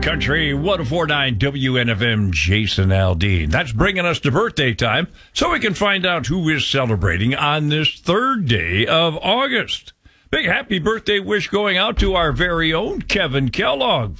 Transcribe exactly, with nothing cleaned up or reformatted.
Country one oh four point nine W N F M, Jason Aldean. That's bringing us to birthday time, so we can find out who is celebrating on this third day of August. Big happy birthday wish going out to our very own Kevin Kellogg.